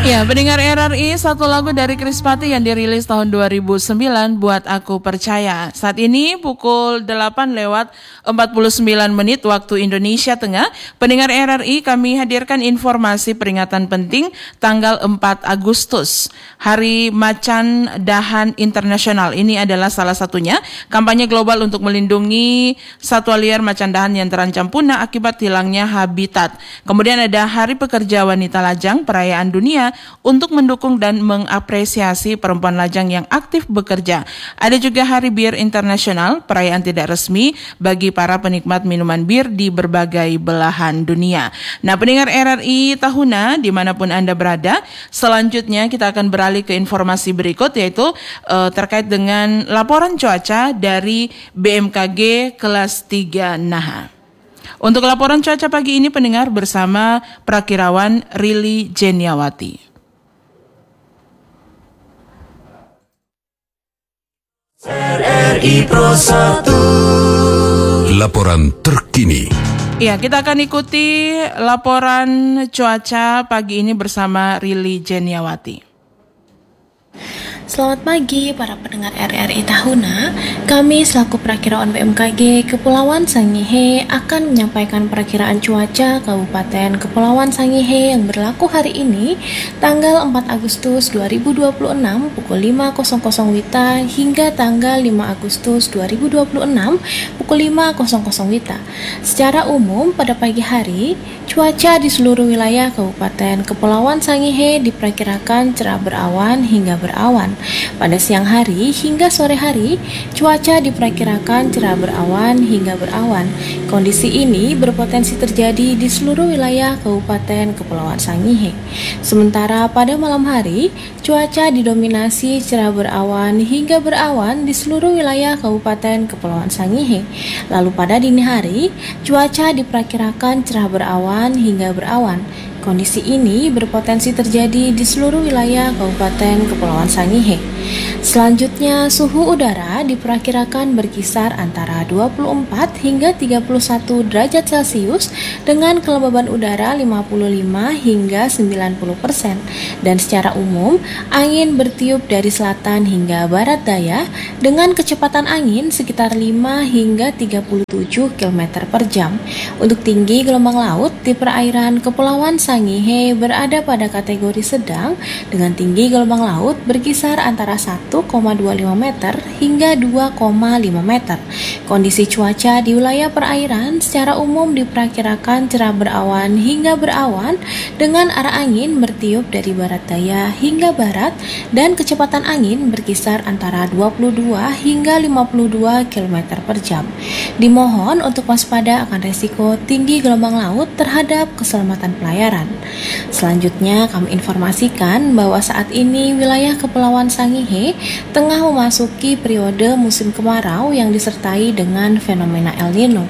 Ya, pendengar RRI, satu lagu dari Krispati yang dirilis tahun 2009, Buat Aku Percaya. Saat ini pukul 8 lewat 49 menit waktu Indonesia Tengah. Pendengar RRI, kami hadirkan informasi peringatan penting tanggal 4 Agustus. Hari Macan Dahan Internasional. Ini adalah salah satunya kampanye global untuk melindungi satwa liar macan dahan yang terancam punah akibat hilangnya habitat. Kemudian ada Hari Pekerja Wanita Lajang, perayaan dunia untuk mendukung dan mengapresiasi perempuan lajang yang aktif bekerja. Ada juga Hari Bir Internasional, perayaan tidak resmi bagi para penikmat minuman bir di berbagai belahan dunia. Nah, pendengar RRI Tahuna, dimanapun Anda berada, selanjutnya kita akan beralih ke informasi berikut, yaitu terkait dengan laporan cuaca dari BMKG kelas 3 Naha. Untuk laporan cuaca pagi ini, pendengar, bersama Prakirawan Rili Jeniawati. RRI Pro 1. Laporan terkini. Ya, kita akan ikuti laporan cuaca pagi ini bersama Rili Jeniawati. Selamat pagi para pendengar RRI Tahuna. Kami selaku Prakirawan BMKG Kepulauan Sangihe akan menyampaikan perakiraan cuaca Kabupaten Kepulauan Sangihe yang berlaku hari ini tanggal 4 Agustus 2026 pukul 5.00 WITA hingga tanggal 5 Agustus 2026 pukul 5.00 WITA. Secara umum pada pagi hari, cuaca di seluruh wilayah Kabupaten Kepulauan Sangihe diperkirakan cerah berawan hingga berawan. Pada siang hari hingga sore hari, cuaca diperkirakan cerah berawan hingga berawan. Kondisi ini berpotensi terjadi di seluruh wilayah Kabupaten Kepulauan Sangihe. Sementara pada malam hari, cuaca didominasi cerah berawan hingga berawan di seluruh wilayah Kabupaten Kepulauan Sangihe. Lalu pada dini hari, cuaca diperkirakan cerah berawan hingga berawan. Kondisi ini berpotensi terjadi di seluruh wilayah Kabupaten Kepulauan Sangihe. Selanjutnya, suhu udara diperkirakan berkisar antara 24 hingga 31 derajat Celcius dengan kelembaban udara 55 hingga 90%. Dan secara umum, angin bertiup dari selatan hingga barat daya dengan kecepatan angin sekitar 5 hingga 37 km per jam. Untuk tinggi gelombang laut di perairan Kepulauan Sangihe berada pada kategori sedang dengan tinggi gelombang laut berkisar antara 1,25 meter hingga 2,5 meter. Kondisi cuaca di wilayah perairan secara umum diperkirakan cerah berawan hingga berawan dengan arah angin bertiup dari barat daya hingga barat dan kecepatan angin berkisar antara 22 hingga 52 km per jam. Dimohon untuk waspada akan resiko tinggi gelombang laut terhadap keselamatan pelayaran. Selanjutnya kami informasikan bahwa saat ini wilayah Kepulauan Sangihe tengah memasuki periode musim kemarau yang disertai dengan fenomena El Nino.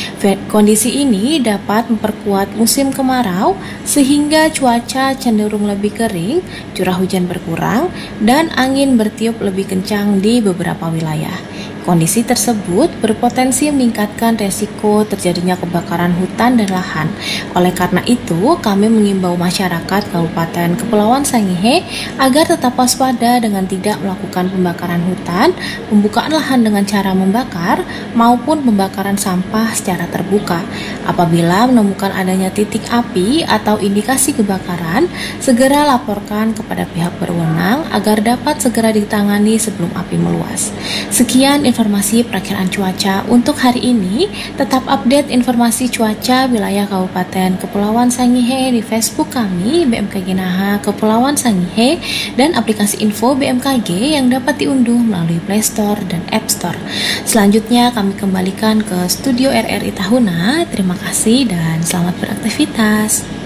Kondisi ini dapat memperkuat musim kemarau sehingga cuaca cenderung lebih kering, curah hujan berkurang, dan angin bertiup lebih kencang di beberapa wilayah. Kondisi tersebut berpotensi meningkatkan resiko terjadinya kebakaran hutan dan lahan. Oleh karena itu, kami mengimbau masyarakat Kabupaten Kepulauan Sangihe agar tetap waspada dengan tidak melakukan pembakaran hutan, pembukaan lahan dengan cara membakar, maupun pembakaran sampah secara terbuka. Apabila menemukan adanya titik api atau indikasi kebakaran, segera laporkan kepada pihak berwenang agar dapat segera ditangani sebelum api meluas. Sekian informasi perakiraan cuaca untuk hari ini. Tetap update informasi cuaca wilayah Kabupaten Kepulauan Sangihe di Facebook kami BMKG Naha Kepulauan Sangihe dan aplikasi info BMKG yang dapat diunduh melalui Play Store dan App Store. Selanjutnya kami kembalikan ke studio RRI Tahuna. Terima kasih dan selamat beraktivitas.